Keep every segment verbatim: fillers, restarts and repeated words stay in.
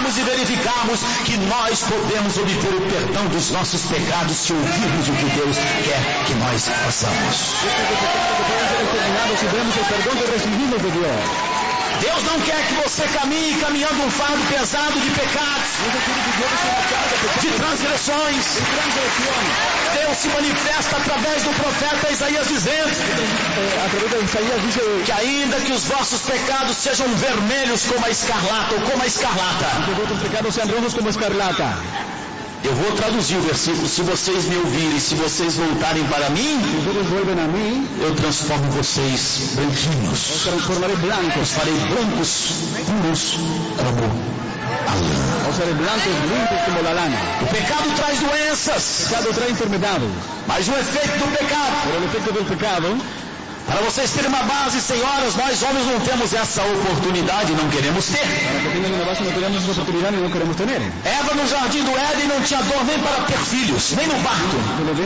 analisarmos e verificarmos que nós podemos obter o perdão dos nossos pecados se ouvirmos o que Deus quer que nós façamos. Deus não quer que você caminhe caminhando um fardo pesado de pecados, de transgressões. Deus se manifesta através do profeta Isaías dizendo que ainda que os vossos pecados sejam vermelhos como a escarlata, ou como a escarlata, eu vou traduzir o versículo: se vocês me ouvirem, se vocês voltarem para mim, eu transformo vocês branquinhos, os farei brancos, puros como a lã. O pecado traz doenças, mas o efeito do pecado, para vocês terem uma base, senhoras, nós homens não temos essa oportunidade, não queremos ter. Eva no jardim do Éden não tinha dor nem para ter filhos, nem no parto.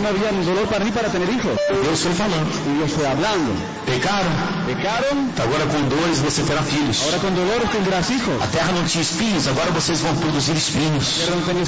Deus foi falando. Pecaram. Agora com dores você terá filhos. A terra não tinha espinhos, agora vocês vão produzir espinhos.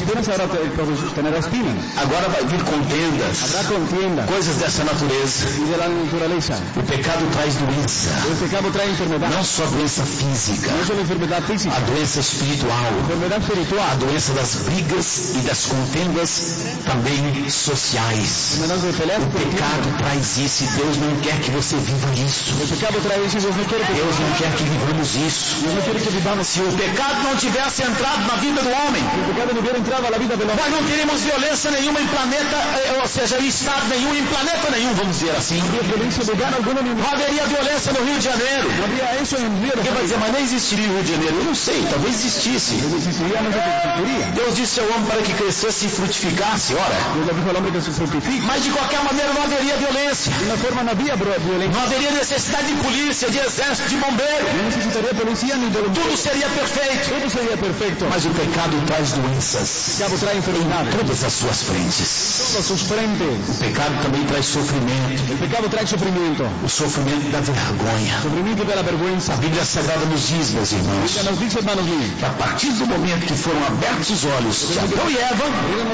Agora vai vir contendas, coisas dessa natureza. O pecado traz doença, não só doença física, a doença espiritual, a doença das brigas e das contendas também sociais. O pecado traz isso e Deus não quer que você viva isso. Deus não quer que vivamos isso. Se o pecado não tivesse entrado na vida do homem, nós não teríamos violência nenhuma em planeta, ou seja, em estado nenhum, em planeta nenhum, vamos dizer assim. Não haveria violência no Rio de Janeiro. Porque vai dizer, mas nem existiria o Rio de Janeiro. Eu não sei, talvez existisse. Deus disse ao homem para que crescesse e frutificasse, ora. Mas de qualquer maneira não haveria violência. Não haveria necessidade de polícia, de exército, de bombeiro. Tudo seria perfeito. Mas o pecado traz doenças em todas as suas frentes. O pecado também traz sofrimento. O sofrimento da vergonha. A Bíblia Sagrada nos diz, meus irmãos, que a partir do momento que foram abertos os olhos de Adão e Eva,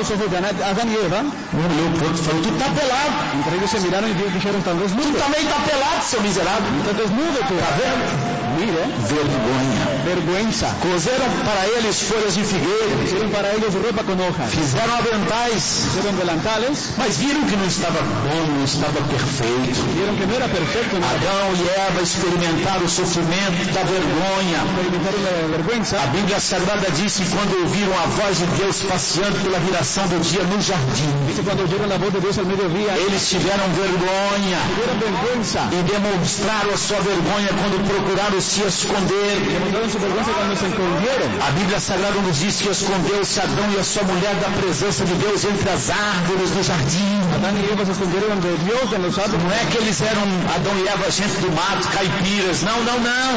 um olhou para o outro e falou: tu está pelado. Tu também está pelado, seu miserável. Está vendo? Vergonha. Cozeram para eles folhas de figueira. Fizeram aventais. Mas viram que não estava bom, não estava perfeito. Adão e Eva experimentaram o sofrimento da vergonha. A Bíblia Sagrada diz que quando ouviram a voz de Deus passeando pela viração do dia no jardim, eles tiveram vergonha e demonstraram a sua vergonha quando procuraram se esconder. A Bíblia Sagrada nos diz que escondeu-se Adão e a sua mulher da presença de Deus entre as árvores do jardim. Não é que eles eram Adão e Eva, gente do mato, caipiras. Não, não, não.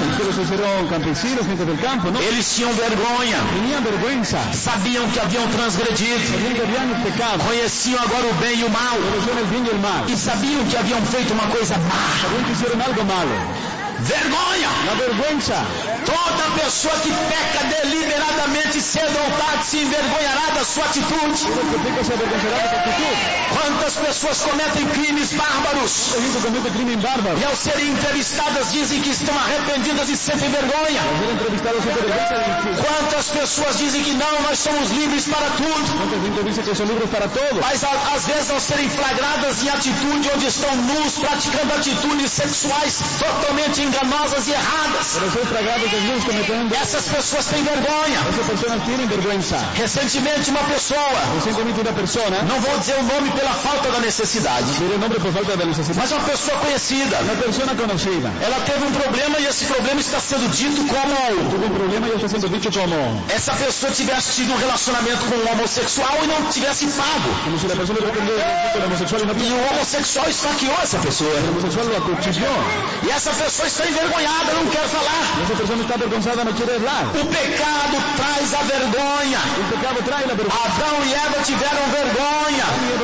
Eles tinham vergonha. Sabiam que haviam transgredido. Conheciam agora o bem e o mal. E sabiam que haviam feito uma coisa má. Vergonha. Toda pessoa que peca deliberadamente, cedo ou tarde, se envergonhará da sua atitude. Quantas pessoas cometem crimes bárbaros e ao serem entrevistadas dizem que estão arrependidas e sentem vergonha. Quantas pessoas dizem que não, nós somos livres para tudo. Mas às vezes ao serem flagradas em atitude onde estão nus, praticando atitudes sexuais totalmente enganosas e erradas, essas pessoas têm vergonha. Recentemente uma pessoa, não vou dizer o nome pela falta da necessidade, mas uma pessoa conhecida, ela teve um problema e esse problema está sendo dito como essa pessoa tivesse tido um relacionamento com um homossexual e não tivesse pago, e o homossexual esfaqueou essa pessoa, e essa pessoa está envergonhada, não quer falar. O pecado traz a vergonha. Adão e Eva tiveram vergonha.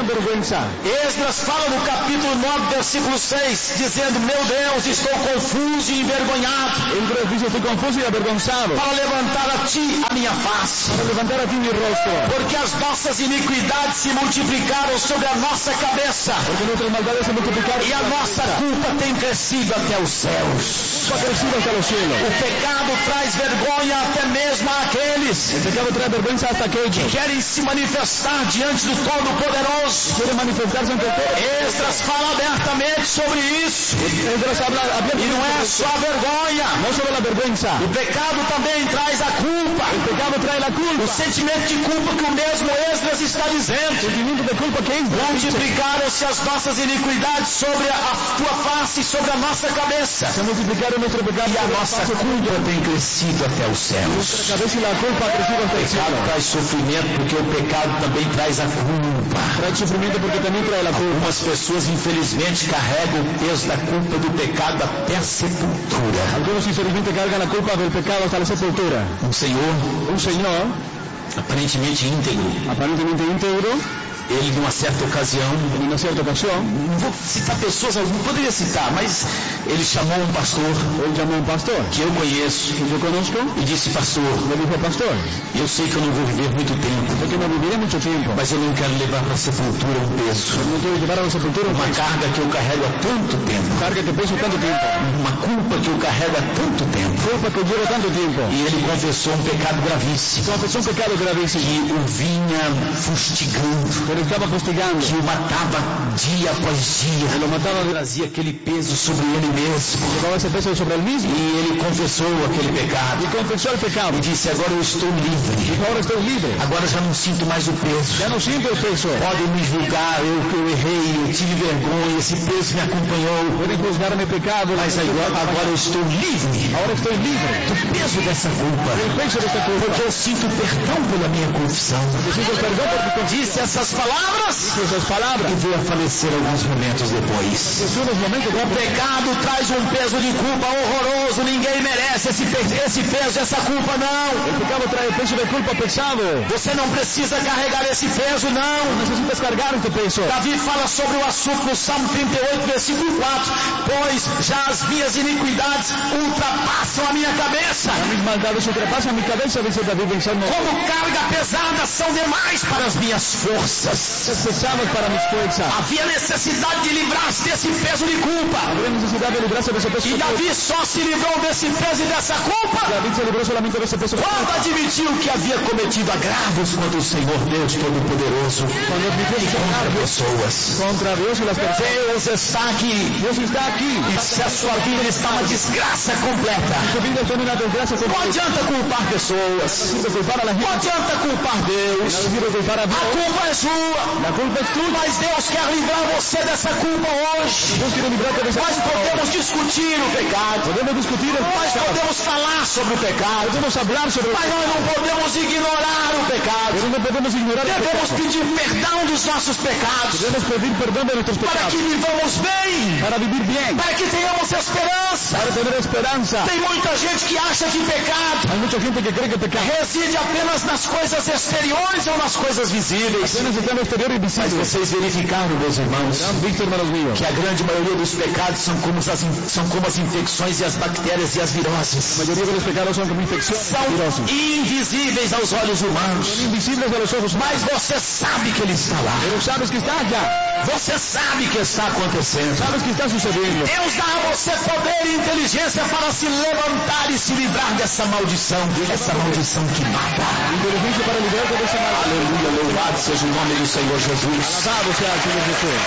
vergüenza. Esdras fala no capítulo nove, versículo seis, dizendo: meu Deus, estou confuso e envergonhado. Esdras dice: estoy confuso y avergonzado. Para levantar a ti a minha face. Para levantar a ti mi rostro. Porque as nossas iniquidades se multiplicaram sobre a nossa cabeça. Porque nuestras maldades se multiplicaron. E a nossa culpa tem crescido até os céus. Ha crecido hasta los cielos. O pecado traz vergonha até mesmo àqueles. El pecado trae vergüenza hasta aquellos que querem se manifestar diante do Todo-Poderoso. Querem manifestar-se ante o Todo-Poderoso. Esdras fala abertamente sobre isso. Esdras habla e não é só a vergonha. Não só a vergüenza. O pecado também traz a culpa. O pecado traz a culpa. O sentimento de culpa que o mesmo Esdras está dizendo. O sentimento de culpa que Esdras. Multiplicaram-se as nossas iniquidades sobre a tua face e sobre a nossa cabeça. Se multiplicaram nosso pecado e a nossa culpa tem crescido até os céus. Nuestra cabeça e a culpa ha crecido hasta o pecado traz sofrimento porque o pecado também traz a culpa. Traz sofrimento porque também traz a culpa. Algumas pessoas infelizmente carregam o peso da culpa do pecado até a sepultura. Alguns infelizmente carregam a culpa do pecado até a sepultura. Um senhor, um senhor, aparentemente íntegro, aparentemente íntegro, ele numa certa ocasião, numa certa ocasião, não vou citar pessoas, não poderia citar, mas ele chamou um pastor, ele chamou um pastor que eu conheço, que eu conosco, e disse: pastor, ele disse: pastor, eu sei que eu não vou viver muito tempo, sei que não viverei muito tempo, mas eu não quero levar para a sepultura um peso, eu não quero levar para a sepultura uma peso. carga que eu carrego há tanto tempo, carga que peso tanto tempo, uma culpa que eu carrego há tanto tempo, culpa que eu llevo tanto tempo. E ele confessou um pecado gravíssimo, confessou um pecado gravíssimo, que o vinha fustigando, ele estava fustigando, que o matava dia após dia, ele o matava, trazia aquele peso sobre ele mesmo, levava esse peso sobre ele mesmo, e ele confessou aquele pecado, e confessou o pecado, e disse: agora eu estou livre, e agora estou livre, agora já não sinto mais o peso, já não sinto o peso, podem me julgar, eu que eu errei, eu tive vergonha, esse peso me acompanhou, podem juzgar meu pecado, mas agora, agora eu estou livre, agora estou livre do peso dessa culpa, do peso dessa culpa, porque eu sinto perdão pela minha confissão, eu sinto perdão porque disse essas palavras, essas palavras, e veio a falecer alguns momentos depois. O pecado traz um peso de culpa horroroso, ninguém merece esse, esse peso, essa culpa, não. O pecado traz peso de culpa pesado. Você não precisa carregar esse peso, não. Não necessita carregar esse peso. Davi fala sobre o assunto no Salmo trinta e oito, versículo quatro. Pois já as minhas iniquidades ultrapassam a minha cabeça. As minhas maldades ultrapassam a minha cabeça, dice Davi pensando. Como carga pesada são demais para as minhas forças. Pesadas para minhas forças. Havia necessidade de livrar-se desse peso de culpa. Havia necessidade de livrar-se desse peso. E Davi só se livrou desse peso e dessa culpa. Davi se livrou somente desse peso. Quando admitiu que havia cometido agravos contra o Senhor Deus Todo-Poderoso. Quando admitiu que contra pessoas. Contra Deus e as pessoas. Deus está aqui. Deus está aqui. E se a sua vida está uma desgraça completa. Sua vida está uma desgraça completa. Não adianta culpar pessoas. Não adianta culpar Deus. A culpa é sua. A culpa é sua. Mas Deus quer livrar você dessa culpa hoje. Deus quer livrar dessa Nós podemos discutir o pecado. Podemos discutir. Nós podemos falar sobre o pecado. Podemos falar sobre o Mas nós não podemos ignorar o pecado. Mas não podemos ignorar Devemos o pecado. pedir perdão dos nossos pecados. Devemos pedir perdão de nossos pecados. Para que vivamos bem. Para viver bem. Para que tenhamos esperança. Para ter esperança. Tem muita gente que acha que pecado. Há muita gente que crê que pecado reside apenas nas coisas exteriores ou nas coisas visíveis. Apenas está no exterior e visível. Mas vocês verificaram, meus irmãos, que a grande maioria dos pecados são como as, são como as infecções e as bactérias e as viroses. A maioria dos pecados são como infecções são e viroses. Invisíveis aos olhos humanos. São invisíveis aos olhos humanos. Mas você sabe que ele está lá. Deus sabe que está já. Você sabe que está acontecendo. Sabe o que está sucedendo. Deus dá a você poder e inteligência para se levantar e se livrar dessa maldição. Essa maldição que mata. Inteligência para livrar dessa maldição. Aleluia, louvado seja o nome do Senhor Jesus. Alabado seja o Senhor Jesus.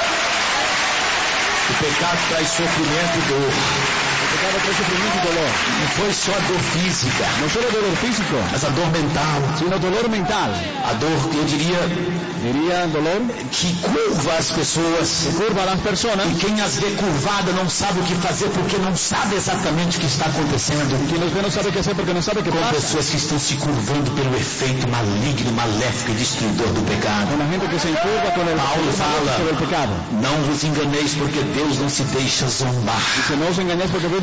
O pecado traz sofrimento e dor. O pecado traz sofrimento e dolor. Não foi só a dor física. Não só a dor física, mas a dor mental. Sim, a dor mental. A dor, eu diria, diria dolor que curva as pessoas. Curva as pessoas. E quem as vê curvada não sabe o que fazer porque não sabe exatamente o que está acontecendo. Quem nos vê não sabe o que fazer porque não sabe o que Com passa. pessoas que estão se curvando pelo efeito maligno, maléfico e destruidor do pecado. Com a gente que se encurva com o Paulo fala, pecado. Não vos enganeis porque Deus não se deixa zombar. E se não os enganeis porque Deus não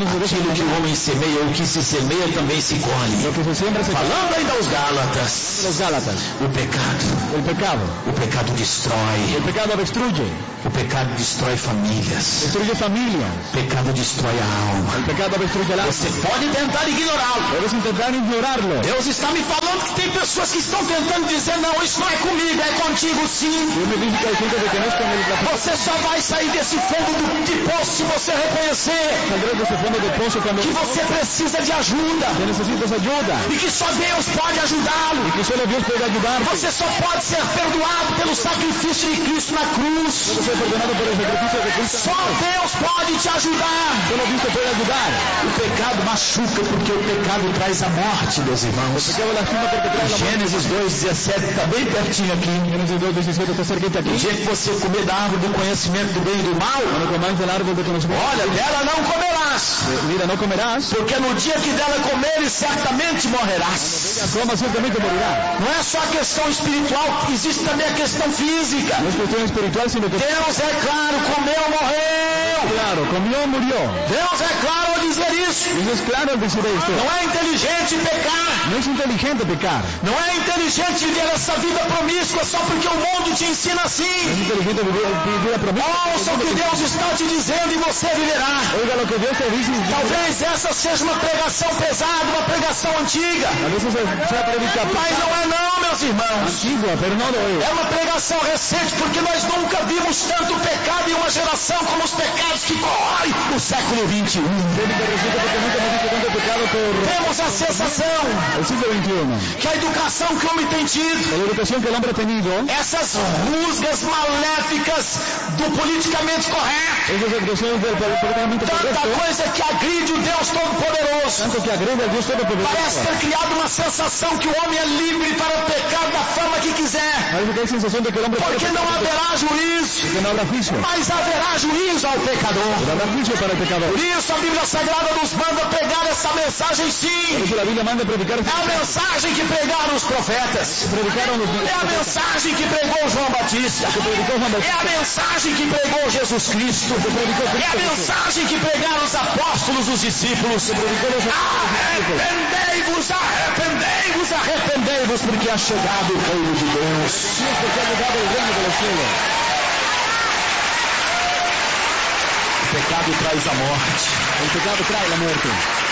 Aquilo que o homem semeia, o que se semeia também se colhe. Falando ainda aos Gálatas, Los Gálatas, o pecado, el pecado, o pecado destrói. el pecado destruye, O pecado destrói famílias. destruye familias, O pecado destrói a alma. el pecado destruye el alma. Você pode tentar ignorá-lo. Debes intentar ignorarlo. Deus está me falando que tem pessoas que estão tentando dizer, não, isso não é comigo, é contigo sim. Dios me dice que hay gente que no es con el la Você só vai sair desse fundo do, de poço se você reconhecer saldrás de ese fondo de pozo cuando que você precisa de ajuda que necesitas ayuda e que só Deus pode ajudá-lo. y que solo Dios puede ayudarte. Você só pode ser perdoado pelo sacrifício de Cristo na cruz. Puedes ser perdonado por el sacrificio de Cristo. Só Deus pode te ajudar. Solo Dios te puede ayudar. O pecado machuca porque o pecado traz a morte, meus irmãos. El pecado lastima porque trae la muerte. Gênesis dois, dezessete está bem pertinho aqui. Gênesis dos diecisiete está cerquita O aquí. dia que você comer da árvore do conhecimento do bem e do mal, Cuando comáis del árbol de conocimiento, olha, dela não comerás. eh, mira, no comerás. Porque no dia que dela comeres, certamente morrerás. Coma, ciertamente morirá. Não é só a questão espiritual, existe também a questão física. No es cuestión espiritual, sino que Deus é claro, comeu, morreu. claro, comió, murió. Deus é claro ao dizer isso. Dios es claro al decir esto. Não é inteligente pecar. No es inteligente pecar. Não é inteligente viver essa vida promíscua só porque o mundo te ensina No es assim. inteligente vivir, vivir a promesa. Ouça o que Deus está te dizendo e você viverá. Oiga lo que Dios te dice. y- Talvez essa seja uma pregação pesada, uma pregação antiga. A veces sea predica Mas não é não, meus irmãos. antigua, pero no lo es. É uma pregação recente porque nós nunca vimos tanto pecado em uma geração como os pecados que corroem o século vinte e um. Predica reciente porque nunca hemos visto tanto pecado por Temos a sensação el siglo veintiuno. que a educação que o homem tem tido, La educación que el hombre ha tenido, essas rusgas maléficas do politicamente correto, esas expresiones del políticamente tanta correcto, coisa que agride o Deus Todo-Poderoso, tanto que agrede al Dios parece Todopoderoso. ter criado uma sensação que o homem é livre para pecar da forma que quiser, Parece que hay sensación de que el hombre puede porque pecar, não haverá juízo, que no habrá juicio, mas haverá juízo ao pecador. pero habrá juicio para el pecador. Por isso a Bíblia Sagrada nos manda pregar essa mensagem Por sim. eso la Biblia manda predicar, É a mensagem que pregaram os profetas. predicaron los É a mensagem que pregou João Batista. que predicó Juan É a Bautista, mensagem que pregou Jesus Cristo. É a mensagem que pregaram os apóstolos, os discípulos. Arrependei-vos, arrependei-vos, arrependei-vos, porque é chegado o reino de Deus. porque ha llegado el reino de los cielos. O pecado traz a morte. El pecado trae la muerte.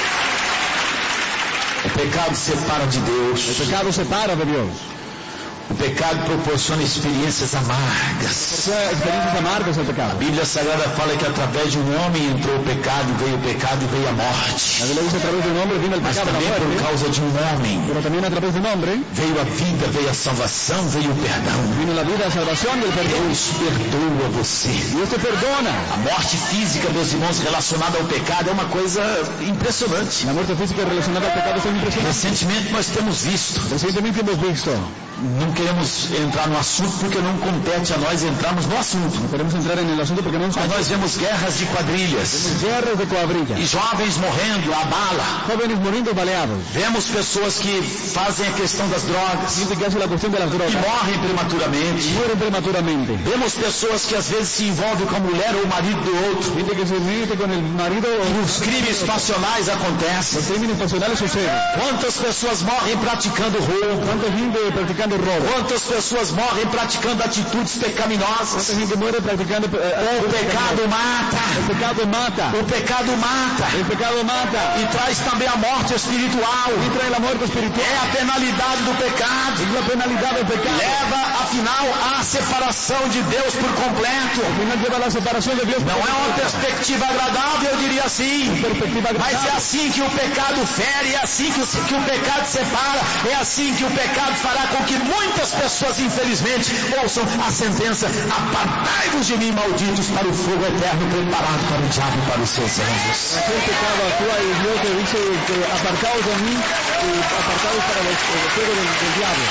O pecado separa de Deus. El pecado separa de Dios. O pecado proporciona experiências amargas. Sea experiencias amargas el A pecado. Bíblia Sagrada fala que através de um homem entrou o pecado, veio o pecado e veio a morte. La Biblia dice a través de un hombre vino el Mas pecado, la também por muerte, causa de um homem pero también a través de un hombre veio a vida, veio a salvação, veio o perdão. vino la vida, la salvación y el perdón. Deus perdoa você. Dios te perdona. A morte física, meus irmãos, relacionada ao pecado é uma coisa impressionante. La muerte física relacionada al pecado es impresionante. Recentemente nós temos visto, Recientemente hemos visto, não queremos entrar no assunto porque não compete a nós entrarmos no assunto. no queremos entrar en el asunto porque no nos Mas nós vemos guerras de quadrilhas guerras de cuadrilla, e jovens morrendo à bala. jóvenes muriendo baleados, Vemos pessoas que fazem a questão das drogas gente que hace la cuestión de las e drogas, morrem prematuramente. mueren prematuramente, Vemos pessoas que às vezes se envolvem com a mulher ou o marido do outro. gente que se mete con el marido, E os crimes passionais acontecem. los crímenes pasionales suceden. Quantas pessoas morrem praticando roubo? ¿Cuánta gente practicando robo? Quantas pessoas morrem praticando atitudes pecaminosas? ¿Cuánta gente muere practicando eh, O pecado mata. El pecado mata, O pecado mata. el pecado mata E traz também a morte espiritual. y trae la muerte espiritual. É a penalidade do pecado. Es la penalidad del pecado. Leva, afinal, à separação de Deus por completo. Al final lleva a la separación de Dios. Não é uma perspectiva agradável, eu diria assim. Perspectiva Mas é agradable. assim que o pecado fere, é assim que o, que o pecado separa, é assim que o pecado fará com que muitas pessoas, infelizmente, ouçam a sentença: apartai-vos de mim, malditos, para o fogo eterno preparado para o diabo e para os seus anjos. Así el pecado actúa y Dios te dice que apartados de mí y apartados para los, el fuego del, del diablo.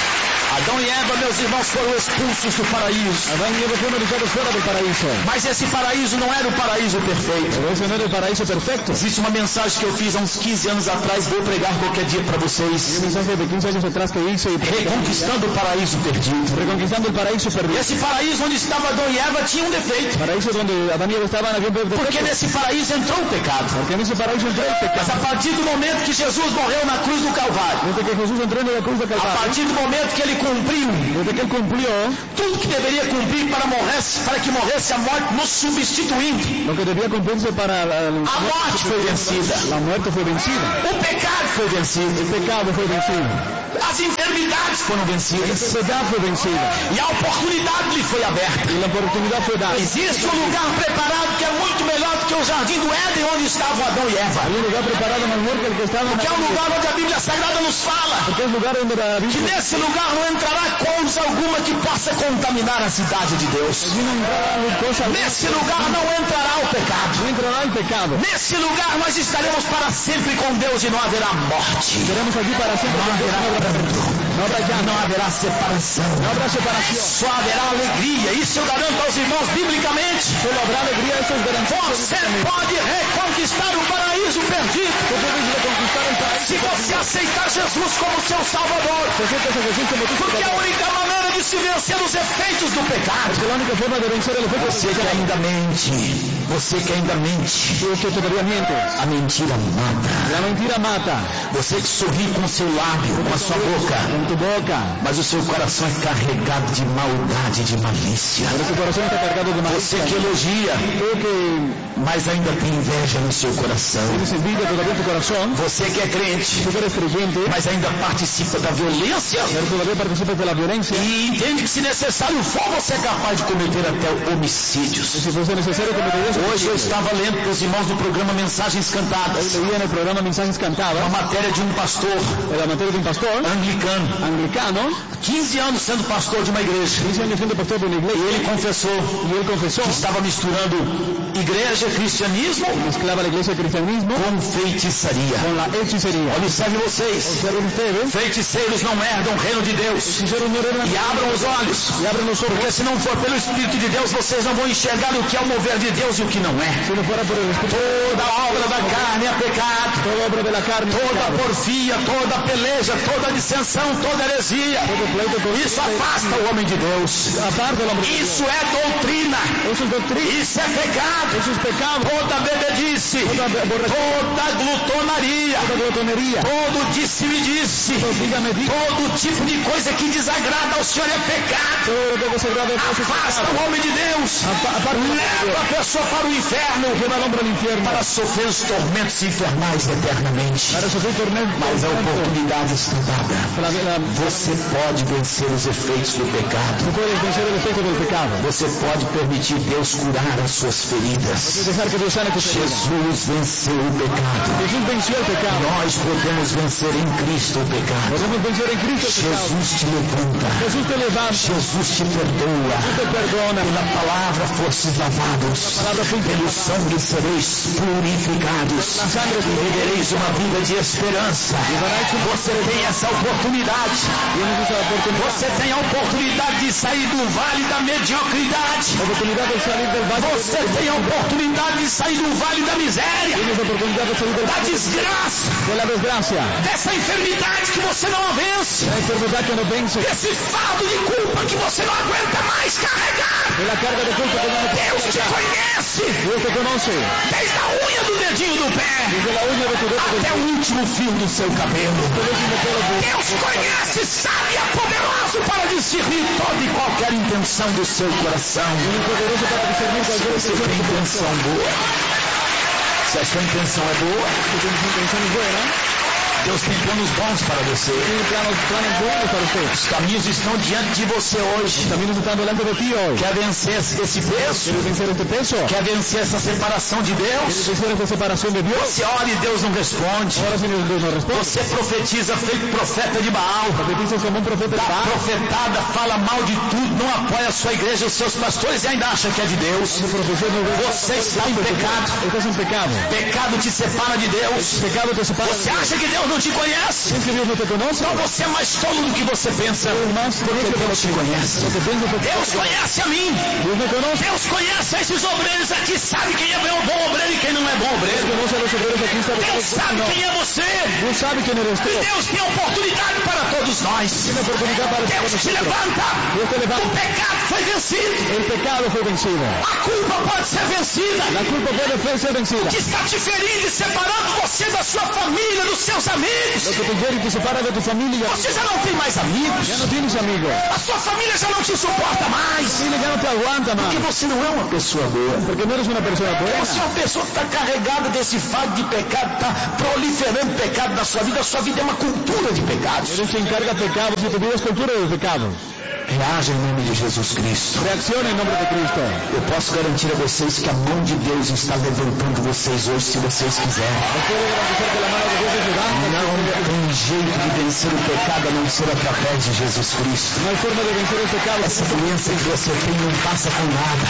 Adão e Eva, meus irmãos, foram expulsos do paraíso. Adán y Eva fueron echados fuera del paraíso. Mas esse paraíso não era o paraíso perfeito. Pero ese no era el paraíso perfecto. Existe uma mensagem que eu fiz há uns quinze anos atrás, vou pregar qualquer dia para vocês. Un mensaje de quince años atrás que hice y Reconquistando o paraíso perdido. Reconquistando el paraíso perdido. Esse paraíso onde estava Adão e Eva tinha um defeito. Paraíso donde Adán y Eva estaban había un defecto. Porque nesse paraíso entrou o pecado. Porque nesse paraíso entrou o pecado. Mas a partir do momento que Jesus morreu na cruz do Calvário, Desde que Jesús entró en la cruz del a Calvario, partir do momento que ele cumpriu desde que él cumplió tudo que deveria cumprir para, morresse, para que morresse a morte, nos substituindo, lo que debía cumplirse para la, la, a morte foi vencida, la muerte fue vencida, o pecado foi vencido, el pecado fue vencido, as enfermidades foram la vencidas enfermedad fue vencida e a oportunidade lhe foi aberta. y la oportunidad fue dada. Existe um lugar preparado que é muito melhor do que o jardim do Éden onde estavam Adão e Eva. Hay un lugar preparado más mejor que el que estaba en Que é um lugar onde a Bíblia Sagrada nos fala porque es el lugar donde la que Biblia nesse lugar não entrará coisa alguma que possa contaminar a cidade de Deus. allí no entrará cosa, Nesse lugar não entrará o pecado. no entrará el pecado. Nesse lugar nós estaremos para sempre com Deus e não haverá morte. Estaremos aquí para siempre. Não haverá pranto. No habrá llanto, Não haverá separação. no habrá separación. Só haverá alegria. Isso eu garanto aos irmãos biblicamente. Solo habrá alegría, eso es garantía. Você pode reconquistar o paraíso perdido. Tú puedes reconquistar el paraíso. Se você aceitar Jesus como seu Salvador. Si aceptas a Jesús como tu Porque a Salvador. única maneira de se vencer os efeitos do pecado. Porque la única forma de vencer el efecto Você que ainda mente, você que ainda mente, tú que todavía mientes. a mentira mata. La mentira mata Você que sorri com seu lábio, com a sua boca, con tu boca, mas o seu coração é carregado de maldade, de malícia. pero tu corazón está cargado de Você malicia. que elogia, Tú que mas ainda tem inveja no seu coração. tienes envidia todavía en tu corazón, Você que é crente, tú que eres creyente, mas ainda participa da violência pero todavía participas de la violencia. e entende que se necessário for, você é capaz de cometer até homicídios. Y si fuese necesario cometerías Hoje eu estava lendo para os irmãos do programa Mensagens Cantadas Hoy leía en el programa Mensajes Cantados, uma matéria de um pastor en la materia de un pastor anglicano, anglicano, quinze anos sendo pastor de uma igreja. quince años siendo pastor de una E iglesia, ele confessou y él confesó que estava misturando igreja, cristianismo mezclaba la iglesia y el cristianismo com feitiçaria. con la hechicería. Observe vocês, Observen ustedes, feiticeiros não herdam o reino de Deus. hechiceros no eran E abram os olhos, y abren los ojos. porque se não for pelo Espírito de Deus, vocês não vão enxergar o que é o mover de Deus e o que não é. Si no fuera por el Espíritu, Toda obra da carne é pecado. toda obra de la carne, Toda pecado. porfia, toda peleja, toda dissensão, toda heresia. Todo pleito, todo Isso afasta o homem de Deus. aparte del hombre de Dios. Isso é doutrina. Eso es doctrina, Isso é pecado. eso es pecado, Toda bebedice, toda borrachera, toda glutonaria, toda glotonería, todo disse-me-disse, todo dígame, diga, todo tipo de coisa que desagrada ao Senhor é pecado. todo lo que desagrada a Dios es Afasta pecado. o homem de Deus. Apa- Aparte del hombre de Leva Dios, a pessoa para o inferno, lleva al hombre al infierno para sofrer os tormentos infernais eternamente. para sufrir tormento. Mas a oportunidade está dada. La- la- Você pode vencer os efeitos do pecado. Tú puedes vencer el efecto del pecado. Você pode permitir Deus curar as suas feridas. Puedes dejar que Dios sane tus heridas. Jesus venceu o pecado. Jesús venció el pecado. Nós podemos vencer em Cristo o pecado. Podemos vencer en Cristo el pecado. Jesus te levanta. Jesús te levanta, Jesus te perdoa. Jesús te perdona. Pela palavra fostes lavados. Palabra fue Pelo sangue sereis purificados. La sangre E vivereis uma vida de esperança. Você tem essa oportunidade. tienes esa oportunidad. Você tem a oportunidade de sair do vale da mediocridade. La oportunidad de salir del valle. Você tem a oportunidade de sair do vale da miséria, Tienes la oportunidad de salir del da valle desgraça, de la desgracia. dessa enfermidade que você não vence, La enfermedad que no vence. desse fardo de culpa que você não aguenta mais carregar. De la carga de culpa que no me Deus te puede conhece Dios te conoce. desde a unha do dedinho do pé Desde la uña de tu dedo até o último fio do seu cabelo. Deus conhece, sabe, é poderoso para discernir toda e qualquer intenção do seu coração. poderoso para discernir Se cualquier você tem intenção boa, se a sua intenção é boa, que tienes intenciones buenas, Deus tem planos bons para você. tiene planos, planos buenos para usted. Os caminhos estão diante de você hoje. Los caminos están delante de ti hoy. Quer vencer esse peso? ¿Quieres vencer este peso? Quer vencer essa separação de ¿Quieres Deus? vencer esta separación de Dios? Você ora e Deus não responde. Ahora si Dios no responde. Você profetiza feito profeta de Baal. Profetizas como un profeta de Dá Baal. profetada, fala mal de tudo, não apoia a sua igreja e os seus pastores e ainda acha que é de Deus. Você está em pecado. Estás en pecado. Pecado te separa de Deus. Pecado te separa de Você Dios. acha que Deus Deus não te conhece? Então você é mais tolo do que você pensa. Porque Deus te conhece. Deus conhece a mim. Deus conhece esses obreiros aqui. Sabe quem é bom obreiro e quem não é bom obreiro. Deus sabe quem é você. E Deus tem oportunidade para todos nós. Deus te levanta. O pecado foi vencido. A culpa pode ser vencida. O que está te ferindo e separando você da sua família, dos seus amigos. Você já não tem mais amigos. A sua família já não te suporta mais. Porque você não é uma pessoa boa. Você é uma pessoa que está carregada desse fardo de pecado, está proliferando pecado na sua vida. A sua vida é uma cultura de pecados. Reaja em nome de Jesus Cristo. Reaccione em nome de Cristo. Eu posso garantir a vocês que a mão de Deus está levantando vocês hoje, se vocês quiserem. Não tem jeito de vencer o pecado a não ser através de Jesus Cristo. Essa doença que você tem não passa com nada.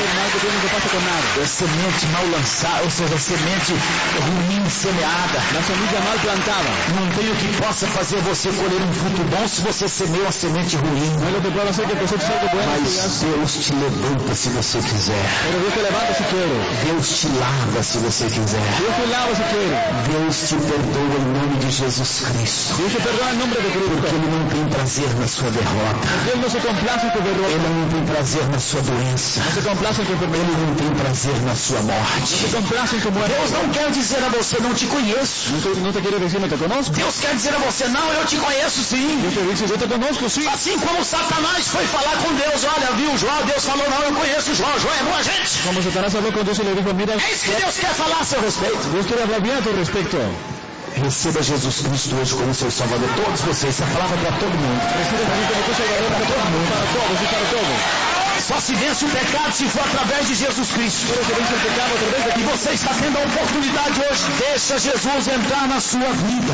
É semente mal lançada, ou seja, semente ruim semeada. Não tem o que possa fazer você colher um fruto bom se você semeou a semente ruim. Mas Deus te levanta se você quiser. Deus te lava se você quiser. Deus te perdoa em nome de Jesus Cristo. Porque Ele não tem prazer na sua derrota. Ele não tem prazer na sua doença. Ele não tem prazer na sua morte. Deus não quer dizer a você, não te conheço. Deus quer dizer a você, não, eu te conheço sim. Assim como Satanás foi falar com Deus, olha, viu Jó, Deus falou, não, eu conheço Jó, Jó é boa gente. Como Satanás falou com Deus e le dijo, mira, é isso que Deus quer falar a seu respeito. Deus quer falar bem a teu respeito. Receba Jesus Cristo hoje como seu Salvador. Todos vocês, essa palavra é para todo mundo. Receba Jesus como teu Salvador para todo mundo, para todos e para todos. Só se vence o pecado se for através de Jesus Cristo. E você está tendo a oportunidade hoje. Deixa Jesus entrar na sua vida.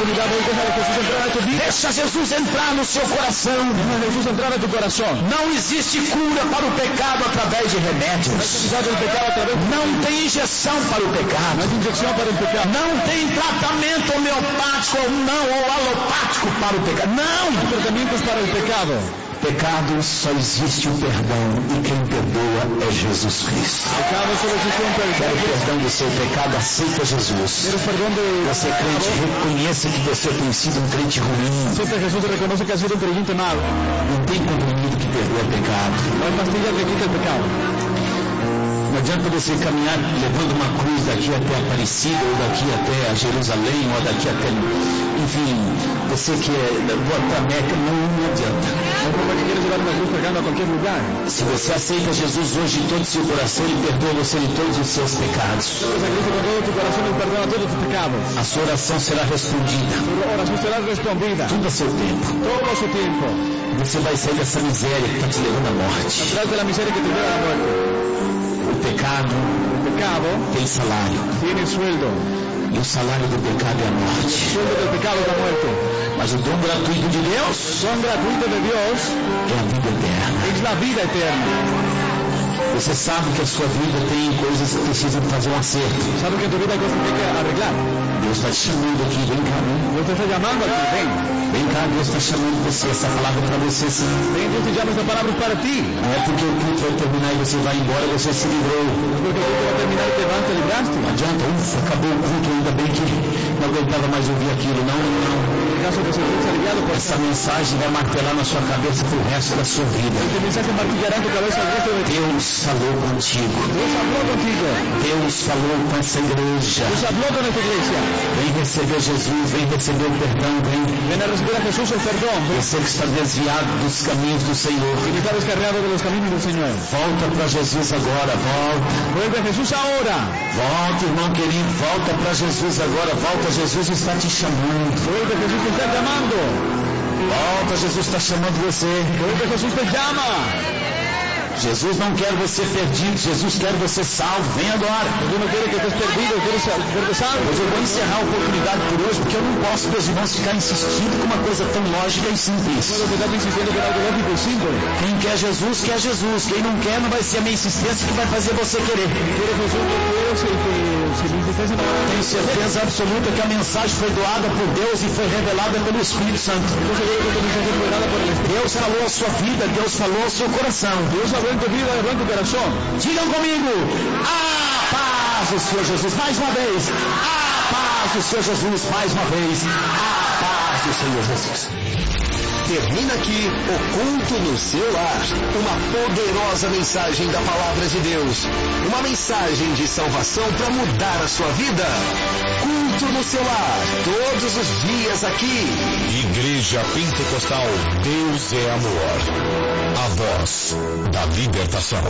Deixa Jesus entrar no seu coração. Não existe cura para o pecado através de remédios. Não tem injeção para o pecado. Não tem tratamento homeopático ou não, ou alopático para o pecado. Não. Tratamentos para o pecado. Pecado só existe o perdão, e quem perdoa é Jesus Cristo. Pecado só existe um perdão. Quero o perdão do seu pecado, aceita Jesus. Você crente, reconheça que você tem sido um crente ruim. Aceita Jesus, reconhece que ha sido um crente mal. Não tem comprimido que perdoa pecado. Não hay pastilha que quita o pecado. Não adianta você caminhar levando uma cruz daqui até Aparecida, ou daqui até Jerusalém, ou daqui até... Enfim, você que é para Meca, não, não adianta. Não pode querer levar uma cruz pregando a qualquer lugar. Se você aceita Jesus hoje de todo o seu coração, Ele perdoa você de todos os seus pecados. A sua oração será respondida. Tudo a seu tempo. Todo a seu tempo. Você vai sair dessa miséria que está te levando à morte. Atrás da miséria que te leva à morte. O pecado, o pecado tem salário. Tiene sueldo. E o salário do pecado é a morte. O sueldo do pecado é a morte. Mas o dom gratuito de Deus, o dom gratuito de Deus é a vida eterna. É a vida eterna. Você sabe que a sua vida tem coisas que precisam fazer um acerto. Sabe que a tua vida tem que arreglar. Deus está te chamando aqui, vem cá. Deus está chamando aqui, vem. Vem cá, Deus está chamando você, essa palavra para você sim. Vem, Deus te chama essa palavra para ti. Não é porque o culto vai terminar e você vai embora, você se livrou. Não é porque o culto vai terminar e te vai, te livraste. Não adianta, ufa, acabou o culto, ainda bem que não aguentava mais ouvir aquilo. Não, não, não. Essa mensagem vai martelar na sua cabeça pro resto da sua vida. Deus falou contigo. Deus falou contigo. Deus falou com essa igreja. Deus falou com essa igreja. Vem receber Jesus, vem receber o perdão, vem. Vem a receber a Jesus o perdão. Você que está desviado dos caminhos do Senhor. Que está descarriado dos caminhos do Senhor. Volta para Jesus agora, volta. Vuelve a Jesus agora. Volta, irmão querido, volta para Jesus agora. Volta, Jesus está te chamando. Vuelve, Jesus te está chamando. Volta, Jesus está chamando você. Vuelve, Jesus te chama. Jesus não quer você perdido, Jesus quer você salvo. Vem agora. Jesus não quer que estés perdido, quer ser salvo. Mas eu vou encerrar a oportunidade por hoje, porque eu não posso, meus irmãos, ficar insistindo com uma coisa tão lógica e simples. Quem quer Jesus, quer Jesus. Quem não quer, não vai ser a minha insistência que vai fazer você querer. Tenho certeza absoluta que a mensagem foi doada por Deus e foi revelada pelo Espírito Santo. Deus falou a sua vida, Deus falou ao seu coração. Deus falou em tua vida, falou em teu coração. Digam comigo, a paz do Senhor Jesus, mais uma vez. A paz do Senhor Jesus, mais uma vez. A paz do Senhor Jesus. Termina aqui o Culto no Seu Lar. Uma poderosa mensagem da Palavra de Deus. Uma mensagem de salvação para mudar a sua vida. Culto no Seu Lar. Todos os dias aqui. Igreja Pentecostal. Deus é amor. A voz da libertação.